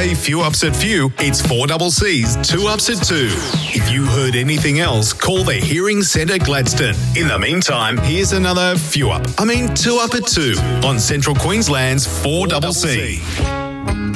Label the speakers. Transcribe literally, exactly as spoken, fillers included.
Speaker 1: say few ups at few, it's four double C's, two ups at two. If you heard anything else, call the Hearing Centre Gladstone. In the meantime, here's another few up, I mean two up at two on Central Queensland's four double C.